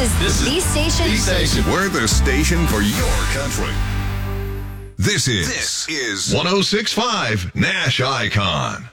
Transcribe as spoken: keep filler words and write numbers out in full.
is, This is the station. The station. We're the station for your country. This is This is one oh six point five Nash Icon.